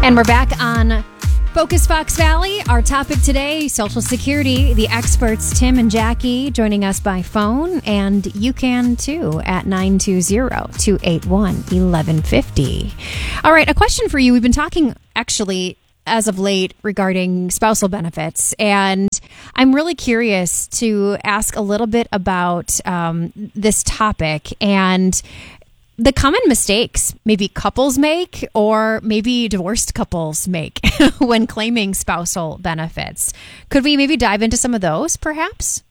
And we're back on Focus Fox Valley. Our topic today, Social Security. The experts, Tim and Jackie, joining us by phone. And you can too at 920-281-1150. All right, a question for you. We've been talking actually as of late regarding spousal benefits. And I'm really curious to ask a little bit about this topic and the common mistakes maybe couples make or maybe divorced couples make when claiming spousal benefits. Could we maybe dive into some of those, perhaps?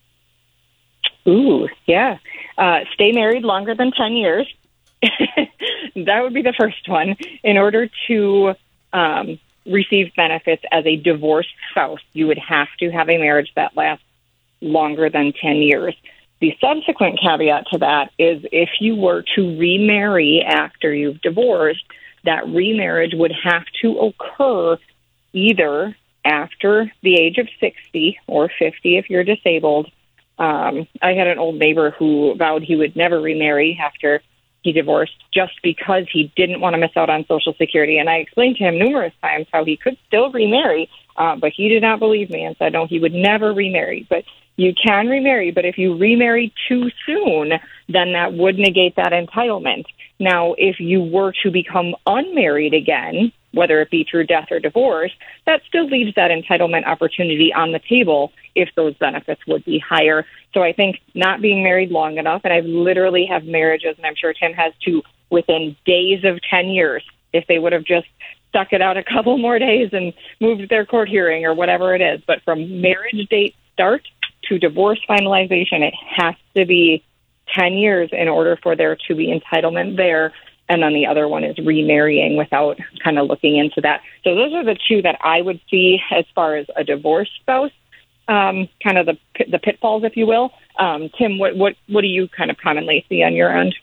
Ooh, yeah. Stay married longer than 10 years. That would be the first one. In order to receive benefits as a divorced spouse, you would have to have a marriage that lasts longer than 10 years. The subsequent caveat to that is if you were to remarry after you've divorced, that remarriage would have to occur either after the age of 60 or 50 if you're disabled. I had an old neighbor who vowed he would never remarry after he divorced just because he didn't want to miss out on Social Security. And I explained to him numerous times how he could still remarry, but he did not believe me and said, no, he would never remarry. But you can remarry, but if you remarry too soon, then that would negate that entitlement. Now, if you were to become unmarried again, whether it be through death or divorce, that still leaves that entitlement opportunity on the table if those benefits would be higher. So I think not being married long enough, and I literally have marriages, and I'm sure Tim has too, within days of 10 years, if they would have just stuck it out a couple more days and moved their court hearing or whatever it is. But from marriage date start to divorce finalization, it has to be 10 years in order for there to be entitlement there. And then the other one is remarrying without kind of looking into that. So those are the two that I would see as far as a divorced spouse, kind of the pitfalls, if you will. Tim, what do you kind of commonly see on your end?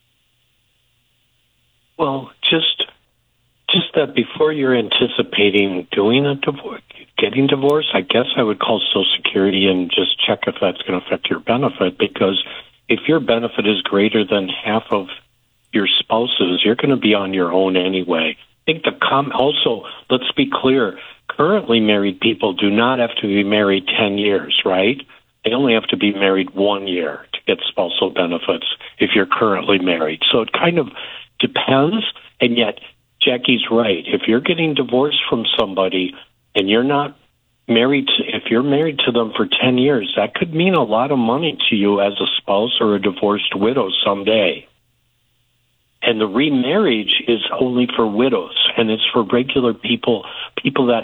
Well, just that before you're anticipating doing a divorce, getting divorced, I guess I would call Social Security and just check if that's going to affect your benefit, because if your benefit is greater than half of your spouse's, you're going to be on your own anyway. I think also, let's be clear, currently married people do not have to be married 10 years, right? They only have to be married 1 year to get spousal benefits if you're currently married. So it kind of depends, and yet Jackie's right. If you're getting divorced from somebody and you're not married if you're married to them for 10 years, that could mean a lot of money to you as a spouse or a divorced widow someday. And the remarriage is only for widows, and it's for regular people that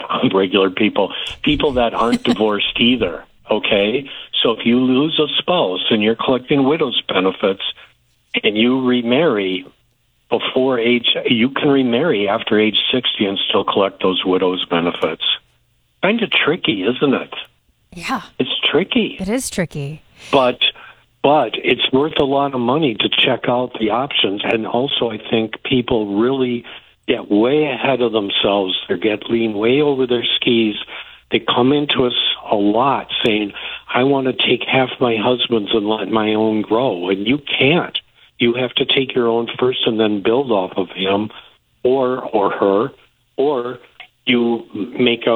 aren't divorced either, okay? So if you lose a spouse and you're collecting widow's benefits and you remarry before you can remarry after age 60 and still collect those widow's benefits. Kind of tricky, isn't it? Yeah. It's tricky. It is tricky. But it's worth a lot of money to check out the options. And also, I think people really get way ahead of themselves. They lean way over their skis. They come into us a lot saying, I want to take half my husband's and let my own grow. And you can't. You have to take your own first and then build off of him or her, or you make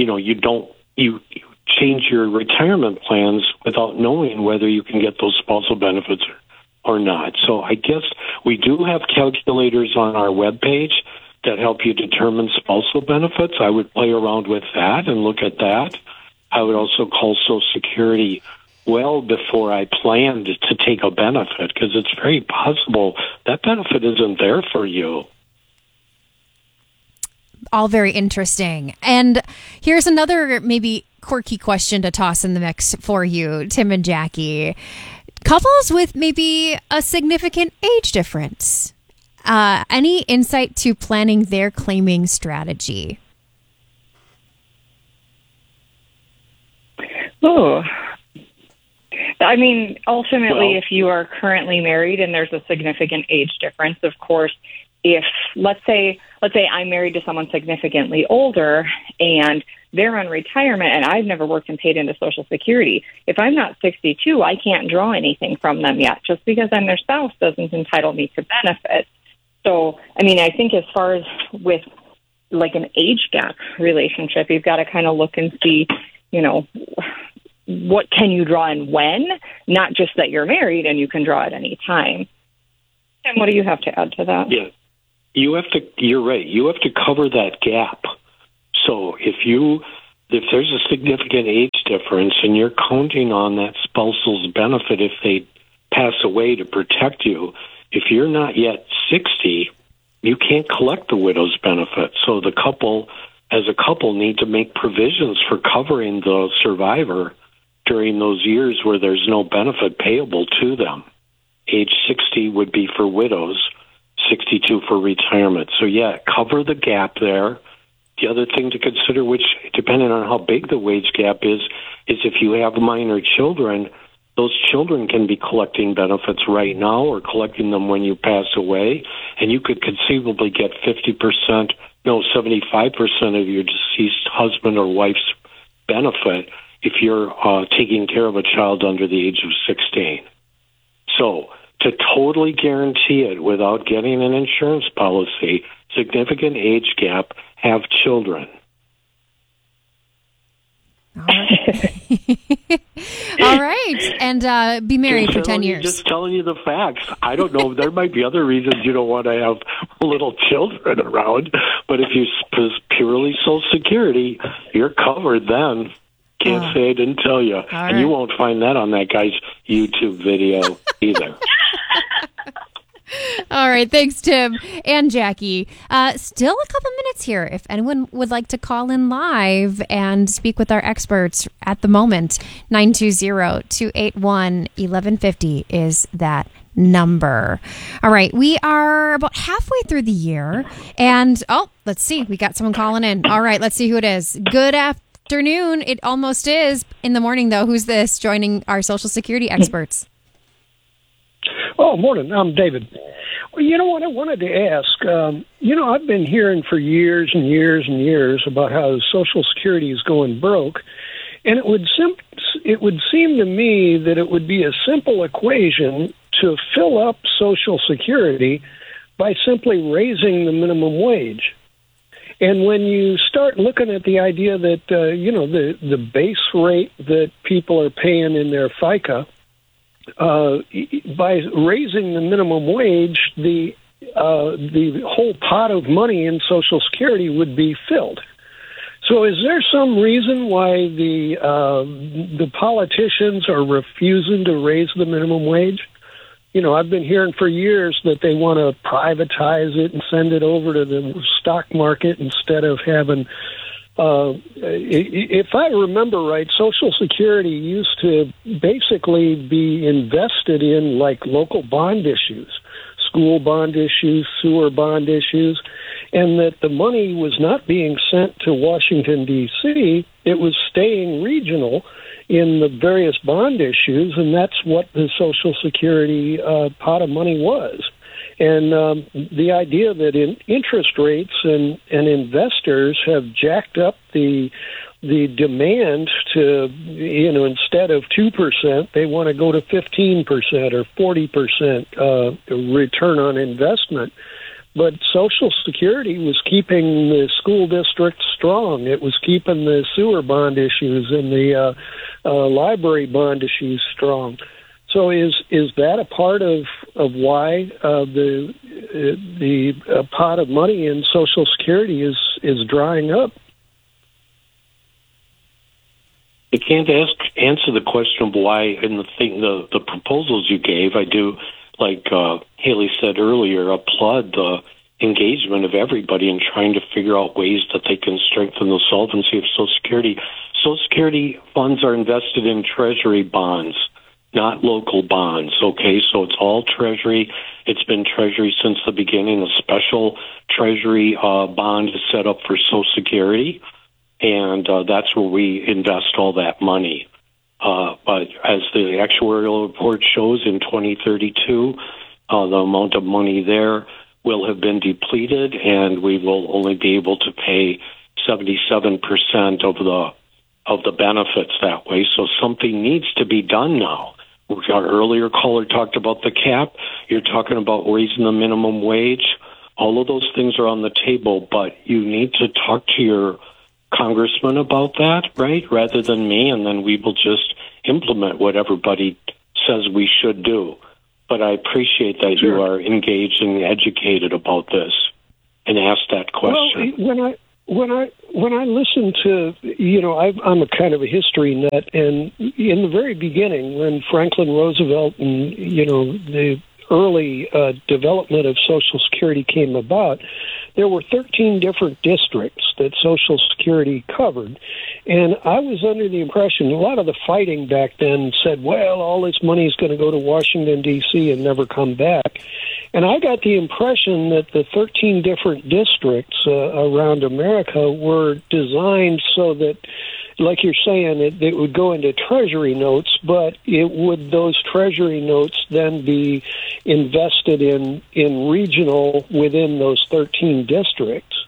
you change your retirement plans without knowing whether you can get those spousal benefits or not. So I guess we do have calculators on our webpage that help you determine spousal benefits. I would play around with that and look at that. I would also call Social Security well before I planned to take a benefit, because it's very possible that benefit isn't there for you. All very interesting. And here's another maybe quirky question to toss in the mix for you, Tim and Jackie. Couples with maybe a significant age difference. Any insight to planning their claiming strategy? Oh, I mean, ultimately, if you are currently married and there's a significant age difference, of course, if let's say I'm married to someone significantly older and they're on retirement and I've never worked and paid into Social Security, if I'm not 62, I can't draw anything from them yet. Just because I'm their spouse doesn't entitle me to benefits. So, I mean, I think as far as with like an age gap relationship. You've got to kind of look and see, what can you draw and when, not just that you're married and you can draw at any time. And what do you have to add to that? Yeah, you're right. You have to cover that gap. So if there's a significant age difference and you're counting on that spousal's benefit if they pass away to protect you, if you're not yet 60, you can't collect the widow's benefit. So the couple, as a couple, need to make provisions for covering the survivor during those years where there's no benefit payable to them. Age 60 would be for widows, 62 for retirement. So yeah, cover the gap there. The other thing to consider, which depending on how big the wage gap is if you have minor children, those children can be collecting benefits right now or collecting them when you pass away, and you could conceivably get 75% of your deceased husband or wife's benefit if you're taking care of a child under the age of 16. So to totally guarantee it without getting an insurance policy, significant age gap, have children. All right. All right. And be married for 10 years. Just telling you the facts. I don't know. There might be other reasons you don't want to have little children around. But if you purely Social Security, you're covered then. Can't say I didn't tell you. And you won't find that on that guy's YouTube video either. All right. Thanks, Tim and Jackie. Still a couple minutes here. If anyone would like to call in live and speak with our experts at the moment, 920-281-1150 is that number. All right. We are about halfway through the year. And, let's see. We got someone calling in. All right. Let's see who it is. Good afternoon. It almost is in the morning, though. Who's this joining our Social Security experts? Oh, morning. I'm David. Well, you know what I wanted to ask? I've been hearing for years and years and years about how Social Security is going broke, and it would seem to me that it would be a simple equation to fill up Social Security by simply raising the minimum wage. And when you start looking at the idea that the base rate that people are paying in their FICA, by raising the minimum wage, the whole pot of money in Social Security would be filled. So, is there some reason why the politicians are refusing to raise the minimum wage? I've been hearing for years that they want to privatize it and send it over to the stock market instead of having. If I remember right, Social Security used to basically be invested in like local bond issues, school bond issues, sewer bond issues, and that the money was not being sent to Washington, D.C., it was staying regional in the various bond issues, and that's what the Social Security pot of money was. And the idea that interest rates and investors have jacked up the demand to, instead of 2%, they want to go to 15% or 40% return on investment. But Social Security was keeping the school district strong. It was keeping the sewer bond issues and the library bond issues strong. So is that a part of why the pot of money in Social Security is drying up? I can't answer the question of why in the proposals you gave. I do, like Haley said earlier, applaud the engagement of everybody in trying to figure out ways that they can strengthen the solvency of Social Security. Social Security funds are invested in Treasury bonds, not local bonds, okay? So it's all Treasury. It's been Treasury since the beginning. A special Treasury bond is set up for Social Security, and that's where we invest all that money. But as the actuarial report shows, in 2032, the amount of money there will have been depleted, and we will only be able to pay 77% of the benefits that way. So something needs to be done now. Our earlier caller talked about the cap. You're talking about raising the minimum wage. All of those things are on the table, but you need to talk to your congressman about that, right, rather than me, and then we will just implement what everybody says we should do. But I appreciate that you are engaged and educated about this and asked that question. Well, when I listen to, I'm a kind of a history nut, and in the very beginning, when Franklin Roosevelt and, the early development of Social Security came about, there were 13 different districts that Social Security covered. And I was under the impression, a lot of the fighting back then said, well, all this money is going to go to Washington, D.C. and never come back. And I got the impression that the 13 different districts around America were designed so that, like you're saying, it would go into treasury notes, but those treasury notes then be invested in regional within those 13 districts.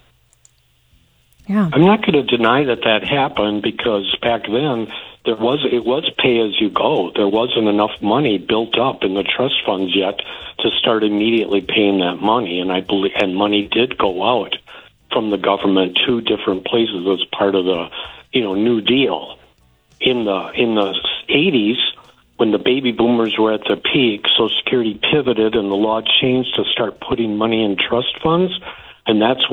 Yeah. I'm not going to deny that happened, because back then it was pay as you go. There wasn't enough money built up in the trust funds yet to start immediately paying that money, and money did go out from the government to different places as part of the New Deal. In the 80s, when the baby boomers were at their peak, Social Security pivoted and the law changed to start putting money in trust funds, and that's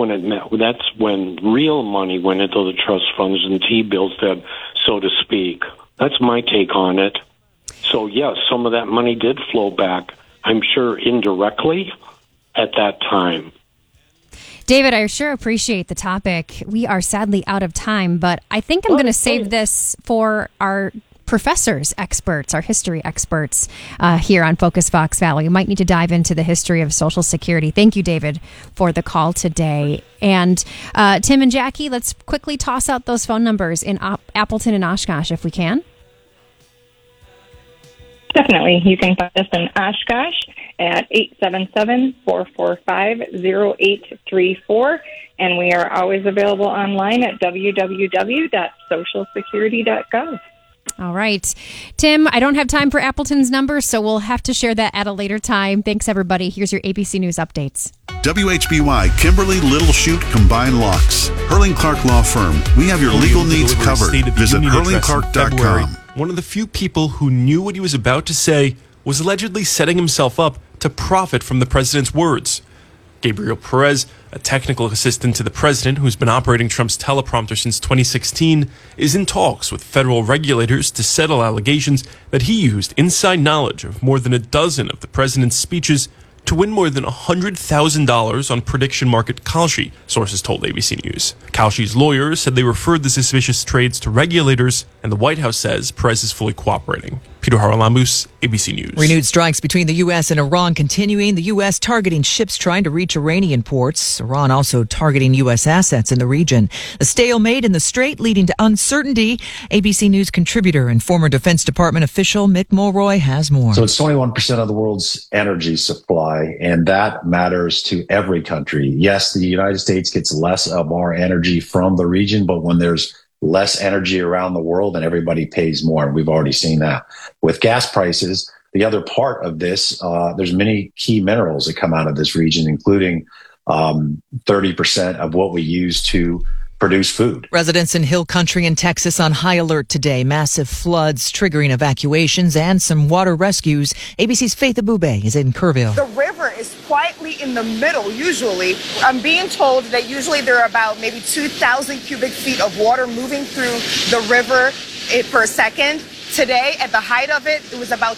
when real money went into the trust funds and T-bills, so to speak. That's my take on it. So yes, some of that money did flow back, I'm sure indirectly at that time. David, I sure appreciate the topic. We are sadly out of time, but I think I'm going to save this for our professors, experts, our history experts here on Focus Fox Valley. We might need to dive into the history of Social Security. Thank you, David, for the call today. And Tim and Jackie, let's quickly toss out those phone numbers in Appleton and Oshkosh if we can. Definitely. You can find us in Oshkosh at 877-445-0834. And we are always available online at www.socialsecurity.gov. All right. Tim, I don't have time for Appleton's number, so we'll have to share that at a later time. Thanks, everybody. Here's your ABC News updates. WHBY, Kimberly Littleshoot Combined Locks. Hurling Clark Law Firm. We have your legal needs covered. Visit hurlingclark.com. One of the few people who knew what he was about to say was allegedly setting himself up to profit from the president's words. Gabriel Perez, a technical assistant to the president who's been operating Trump's teleprompter since 2016, is in talks with federal regulators to settle allegations that he used inside knowledge of more than a dozen of the president's speeches to win more than $100,000 on prediction market Kalshi, sources told ABC News. Kalshi's lawyers said they referred the suspicious trades to regulators, and the White House says Perez is fully cooperating. Peter Haralamus, ABC News. Renewed strikes between the U.S. and Iran continuing. The U.S. targeting ships trying to reach Iranian ports. Iran also targeting U.S. assets in the region. The stalemate in the strait leading to uncertainty. ABC News contributor and former Defense Department official Mick Mulroy has more. So it's 21% of the world's energy supply, and that matters to every country. Yes, the United States gets less of our energy from the region, but when there's less energy around the world and everybody pays more. We've already seen that. With gas prices, the other part of this, there's many key minerals that come out of this region, including 30% of what we use to produce food. Residents in Hill Country in Texas on high alert today. Massive floods triggering evacuations and some water rescues. ABC's Faith Abube is in Kerrville. The river is quietly in the middle, usually. I'm being told that usually there are about maybe 2,000 cubic feet of water moving through the river per second. Today, at the height of it, it was about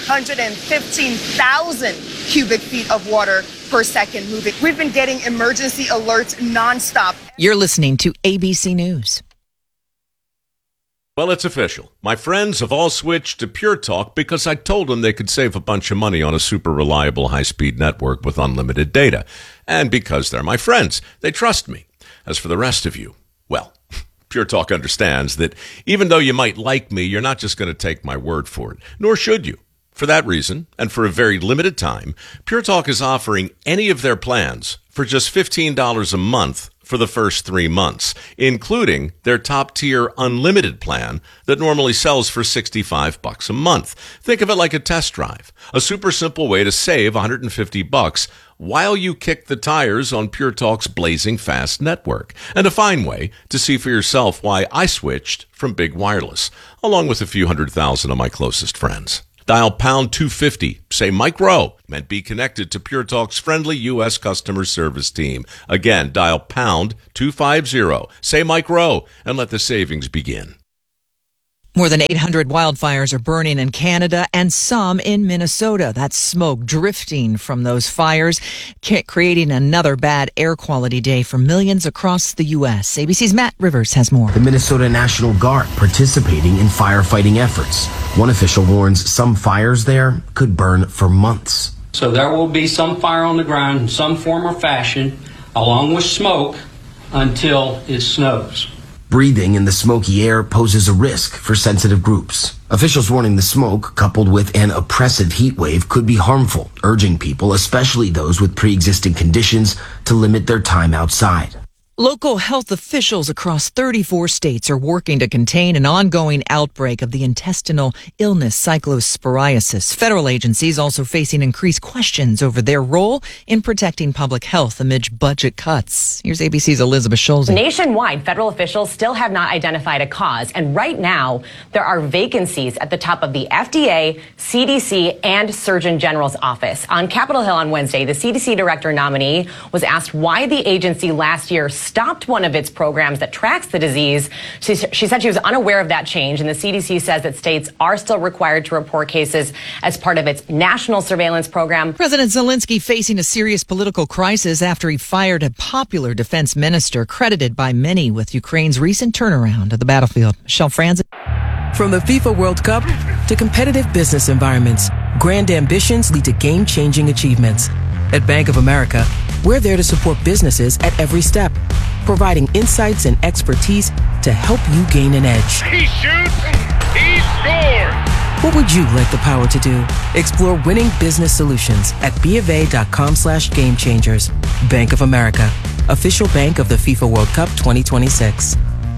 215,000 cubic feet of water per second moving. We've been getting emergency alerts nonstop. You're listening to ABC News. Well, it's official. My friends have all switched to Pure Talk because I told them they could save a bunch of money on a super reliable high-speed network with unlimited data. And because they're my friends, they trust me. As for the rest of you, well, Pure Talk understands that even though you might like me, you're not just going to take my word for it, nor should you. For that reason, and for a very limited time, Pure Talk is offering any of their plans for just $15 a month for the first 3 months, including their top-tier unlimited plan that normally sells for $65 a month. Think of it like a test drive, a super simple way to save $150 while you kick the tires on Pure Talk's blazing fast network. And a fine way to see for yourself why I switched from Big Wireless, along with a few 100,000 of my closest friends. Dial pound 250, say Mike Rowe, and be connected to Pure Talk's friendly U.S. customer service team. Again, dial pound 250, say Mike Rowe, and let the savings begin. More than 800 wildfires are burning in Canada and some in Minnesota. That's smoke drifting from those fires, creating another bad air quality day for millions across the U.S. ABC's Matt Rivers has more. The Minnesota National Guard participating in firefighting efforts. One official warns some fires there could burn for months. So there will be some fire on the ground in some form or fashion, along with smoke, until it snows. Breathing in the smoky air poses a risk for sensitive groups. Officials warning the smoke, coupled with an oppressive heat wave, could be harmful, urging people, especially those with pre-existing conditions, to limit their time outside. Local health officials across 34 states are working to contain an ongoing outbreak of the intestinal illness cyclosporiasis. Federal agencies also facing increased questions over their role in protecting public health amid budget cuts. Here's ABC's Elizabeth Schulze. Nationwide, federal officials still have not identified a cause, and right now there are vacancies at the top of the FDA, CDC, and Surgeon General's office. On Capitol Hill on Wednesday, the CDC director nominee was asked why the agency last year stopped one of its programs that tracks the disease. She said she was unaware of that change, and the CDC says that states are still required to report cases as part of its national surveillance program. President Zelensky facing a serious political crisis after he fired a popular defense minister credited by many with Ukraine's recent turnaround at the battlefield. Michelle Franzen. From the FIFA World Cup to competitive business environments, grand ambitions lead to game-changing achievements. At Bank of America, we're there to support businesses at every step, providing insights and expertise to help you gain an edge. He shoots, he scores! What would you like the power to do? Explore winning business solutions at BofA.com/gamechangers. Bank of America, official bank of the FIFA World Cup 2026.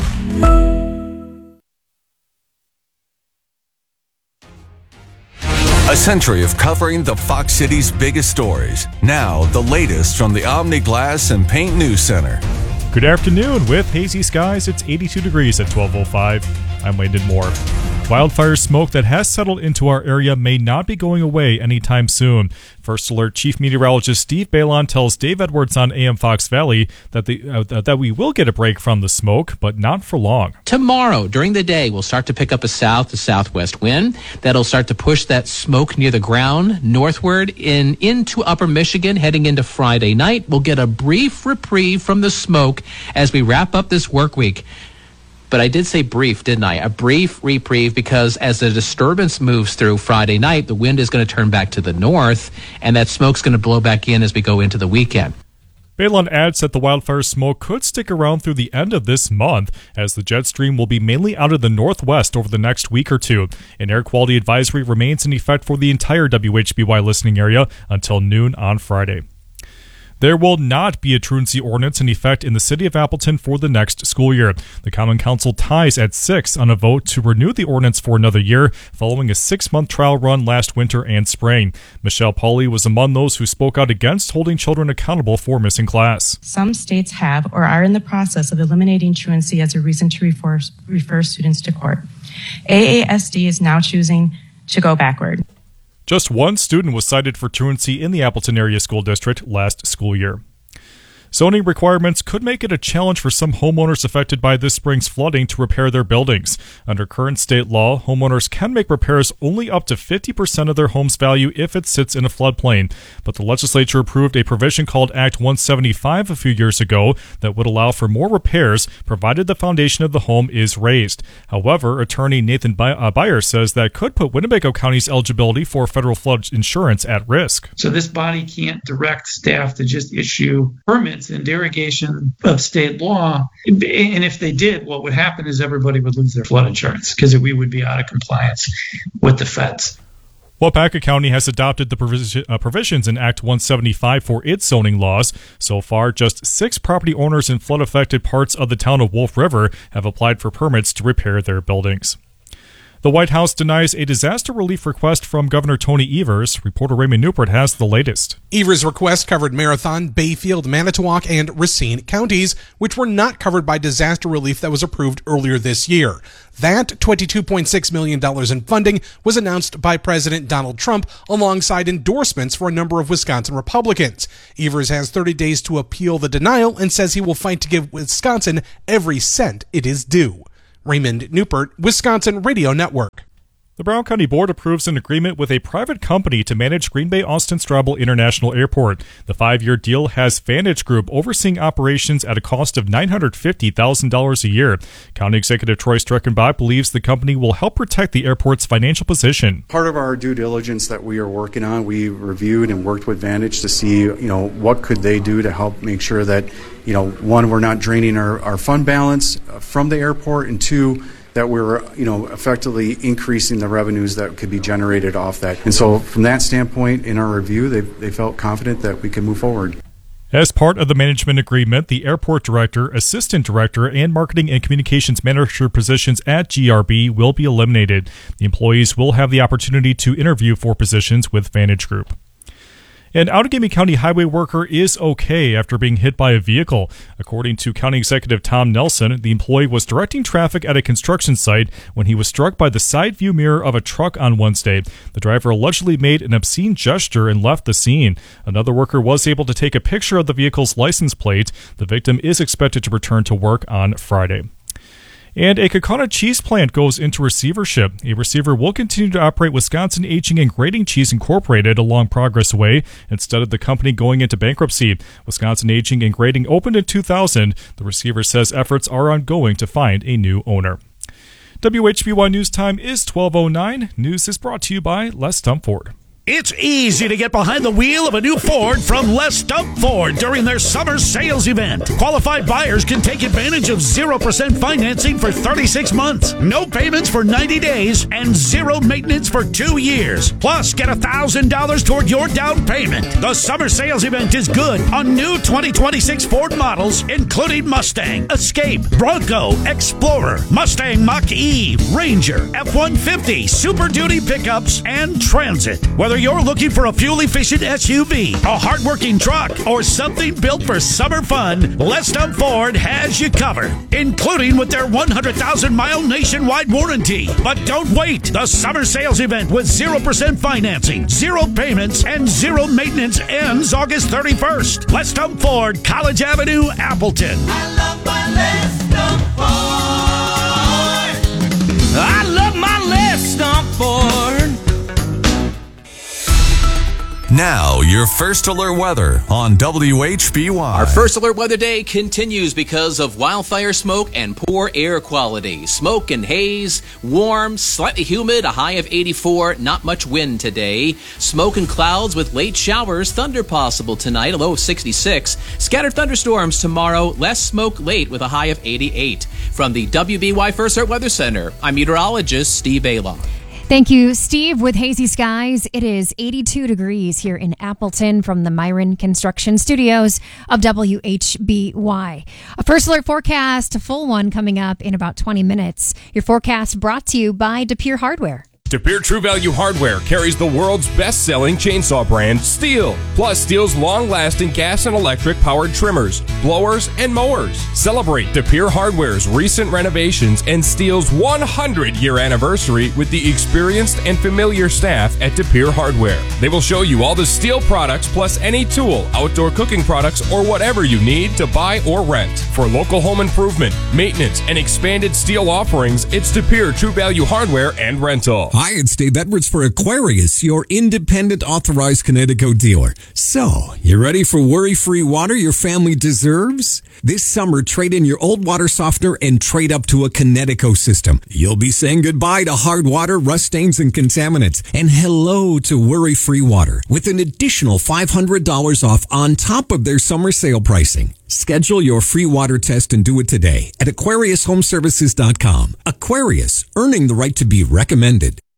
A century of covering the Fox City's biggest stories. Now, the latest from the Omni Glass and Paint News Center. Good afternoon. With hazy skies, it's 82 degrees at 12:05. I'm Landon Moore. Wildfire smoke that has settled into our area may not be going away anytime soon. First Alert Chief Meteorologist Steve Balon tells Dave Edwards on AM Fox Valley that we will get a break from the smoke, but not for long. Tomorrow, during the day, we'll start to pick up a south to southwest wind. That'll start to push that smoke near the ground northward into upper Michigan. Heading into Friday night, we'll get a brief reprieve from the smoke as we wrap up this work week. But I did say brief, didn't I? A brief reprieve, because as the disturbance moves through Friday night, the wind is going to turn back to the north, and that smoke's going to blow back in as we go into the weekend. Balon adds that the wildfire smoke could stick around through the end of this month, as the jet stream will be mainly out of the northwest over the next week or two. An air quality advisory remains in effect for the entire WHBY listening area until noon on Friday. There will not be a truancy ordinance in effect in the city of Appleton for the next school year. The Common Council ties at 6 on a vote to renew the ordinance for another year, following a 6-month trial run last winter and spring. Michelle Pauley was among those who spoke out against holding children accountable for missing class. Some states have or are in the process of eliminating truancy as a reason to refer students to court. AASD is now choosing to go backward. Just one student was cited for truancy in the Appleton Area School District last school year. Zoning requirements could make it a challenge for some homeowners affected by this spring's flooding to repair their buildings. Under current state law, homeowners can make repairs only up to 50% of their home's value if it sits in a floodplain. But the legislature approved a provision called Act 175 a few years ago that would allow for more repairs, provided the foundation of the home is raised. However, attorney Nathan Beyer says that could put Winnebago County's eligibility for federal flood insurance at risk. So this body can't direct staff to just issue permits in derogation of state law. And if they did, what would happen is everybody would lose their flood insurance because we would be out of compliance with the feds. Waupaca County has adopted the provisions in Act 175 for its zoning laws. So far, just 6 property owners in flood-affected parts of the town of Wolf River have applied for permits to repair their buildings. The White House denies a disaster relief request from Governor Tony Evers. Reporter Raymond Newport has the latest. Evers' request covered Marathon, Bayfield, Manitowoc, and Racine counties, which were not covered by disaster relief that was approved earlier this year. That $22.6 million in funding was announced by President Donald Trump alongside endorsements for a number of Wisconsin Republicans. Evers has 30 days to appeal the denial and says he will fight to give Wisconsin every cent it is due. Raymond Newport, Wisconsin Radio Network. The Brown County Board approves an agreement with a private company to manage Green Bay Austin Straubel International Airport. The 5-year deal has Vantage Group overseeing operations at a cost of $950,000 a year. County Executive Troy Streckenbach believes the company will help protect the airport's financial position. Part of our due diligence that we are working on, we reviewed and worked with Vantage to see, what could they do to help make sure that, one, we're not draining our fund balance from the airport, and two, that we're, effectively increasing the revenues that could be generated off that. And so from that standpoint, in our review, they felt confident that we can move forward. As part of the management agreement, the airport director, assistant director, and marketing and communications manager positions at GRB will be eliminated. The employees will have the opportunity to interview for positions with Vantage Group. An Outagamie County highway worker is okay after being hit by a vehicle. According to County Executive Tom Nelson, the employee was directing traffic at a construction site when he was struck by the side view mirror of a truck on Wednesday. The driver allegedly made an obscene gesture and left the scene. Another worker was able to take a picture of the vehicle's license plate. The victim is expected to return to work on Friday. And a Kaukauna cheese plant goes into receivership. A receiver will continue to operate Wisconsin Aging and Grading Cheese Incorporated along Progress Way instead of the company going into bankruptcy. Wisconsin Aging and Grading opened in 2000. The receiver says efforts are ongoing to find a new owner. WHBY News Time is 12:09. News is brought to you by Les Stump Ford. It's easy to get behind the wheel of a new Ford from Les Stump Ford during their summer sales event. Qualified buyers can take advantage of 0% financing for 36 months, no payments for 90 days, and zero maintenance for 2 years. Plus, get $1,000 toward your down payment. The summer sales event is good on new 2026 Ford models, including Mustang, Escape, Bronco, Explorer, Mustang Mach-E, Ranger, F-150, Super Duty pickups, and Transit. Whether you're looking for a fuel-efficient SUV, a hard-working truck, or something built for summer fun, Les Stump Ford has you covered, including with their 100,000-mile nationwide warranty. But don't wait. The summer sales event with 0% financing, 0 payments, and 0 maintenance ends August 31st. Les Stump Ford, College Avenue, Appleton. I love my Les Stump Ford. I love my Les Stump Ford. Now, your first alert weather on WHBY. Our first alert weather day continues because of wildfire smoke and poor air quality. Smoke and haze, warm, slightly humid, a high of 84, not much wind today. Smoke and clouds with late showers, thunder possible tonight, a low of 66. Scattered thunderstorms tomorrow, less smoke late with a high of 88. From the WBY First Alert Weather Center, I'm meteorologist Steve Ayla. Thank you, Steve. With hazy skies, it is 82 degrees here in Appleton from the Myron Construction Studios of WHBY. A first alert forecast, a full one coming up in about 20 minutes. Your forecast brought to you by DePere Hardware. DePere True Value Hardware carries the world's best-selling chainsaw brand, Stihl, plus Stihl's long-lasting gas and electric-powered trimmers, blowers, and mowers. Celebrate DePere Hardware's recent renovations and Stihl's 100-year anniversary with the experienced and familiar staff at DePere Hardware. They will show you all the Stihl products plus any tool, outdoor cooking products, or whatever you need to buy or rent. For local home improvement, maintenance, and expanded Stihl offerings, it's DePere True Value Hardware and Rental. Hi, it's Dave Edwards for Aquarius, your independent authorized Kinetico dealer. So, you ready for worry-free water your family deserves? This summer, trade in your old water softener and trade up to a Kinetico system. You'll be saying goodbye to hard water, rust stains, and contaminants, and hello to worry-free water with an additional $500 off on top of their summer sale pricing. Schedule your free water test and do it today at AquariusHomeservices.com. Aquarius, earning the right to be recommended.